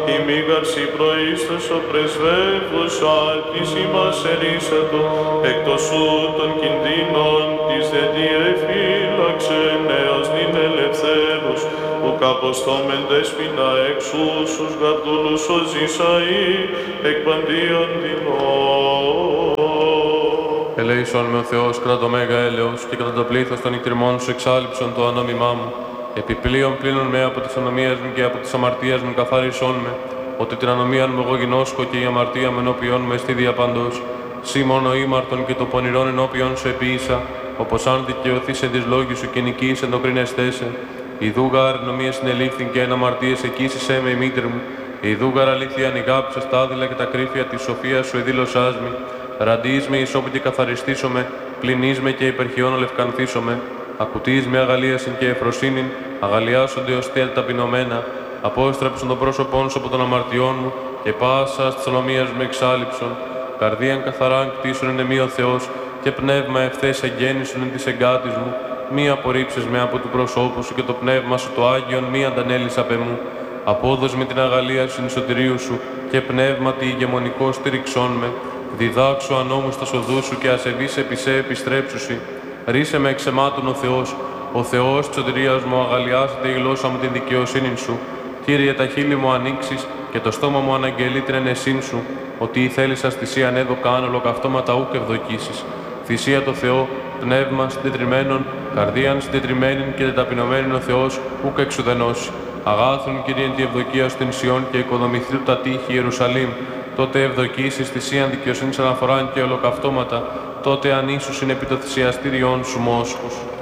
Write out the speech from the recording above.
η μήγαρση προείστος ο πρεσβεύος, ο άλτης ημάς ερίσατο, εκτός σου των κινδύνων της δεντήρε φύλαξε, νέος νυν ελευθέρους, ουκ αποστόμεν δέσποινα εξού στους γαρτούλους ο ζήσαη, εκ παντίον δεινών. Ελέησον με ο Θεός κατά το μέγα έλεος και κατά το πλήθος των εκτριμών σου εξάλειψον το ανόμημά μου. Επιπλέον πλύνον με από της ανομίας μου και από της αμαρτίας μου καθάρισόν με, ότι την ανομίαν μου εγώ γινώσκω και η αμαρτία μου ενώπιον με στη διαπαντός. Σύ μόνο ήμαρτον και το πονηρόν ενώπιον σου επίησα, όπως αν δικαιωθείς εν της λόγης σου και νικείς εν το κρίνεστέσαι. Ιδούγαρ νομία συνελήφθην και εν αμαρτίες εκείσισέ με η μήτρη μου. Ιδούγαρ αλήθεια ανηγάπησα στα άδειλα και τα κρύφια της σοφίας σου εδήλωσάς μη. Ραντείς με ισόπου και καθαριστήσομαι, πλυνείς με και υπερχιών ολευκανθήσομαι. Ακουτείς με αγαλίασιν και εφροσύνην, αγαλιάσονται ως τέλ ταπεινωμένα. Απόστρεψον το πρόσωπόν σου από των αμαρτιών μου και πάσα της ολομίας μου εξάλειψον. Καρδίαν καθαράν κτίσον εν εμεί ο Θεός και πνεύμα ευθές εγγέννησον εν της εγκάτης μου. Μη απορρίψεις με από του προσώπου σου και το πνεύμα σου το Άγιον μη αντανέλεις απ' εμού. Απόδος με την αγαλίασιν σωτηρίου σου και πνεύματι ηγεμονικό στήριξόν με. Διδάξου ανώμους τα οδούς σου και ασεβείς επί σε επιστρέψουσι. Ρίσε με εξαιμάτων ο Θεός της σωτηρίας μου, αγαλιάσετε η γλώσσα μου την δικαιοσύνη σου. Κύριε, τα χείλη μου ανοίξεις και το στόμα μου αναγγελεί την ενεσύν σου, ότι η θέλησας θυσία ανέδωκα αν ολοκαυτώματα ούκ ευδοκίσεις. Θυσία το Θεό, πνεύμα συντετριμένον, καρδίαν συντετριμένην και ταπεινωμένην ο Θεός ούκ εξουδενώσει. Αγάθουν, Κύριε, τη ευδοκία στην Σιών και οικοδομηθρίου τα τείχη Ιερουσαλήμ. Τότε ευδοκίσεις θυσίαν δικαιοσύνης αναφοράν και ολοκαυτώματα, τότε ανήσουσιν επί το θυσιαστήριόν σου μόσχους.